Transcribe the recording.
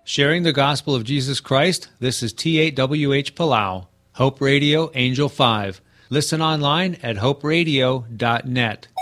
Sharing the gospel of Jesus Christ, this is T8WH Palau, Hope Radio Angel 5. Listen online at hoperadio.net.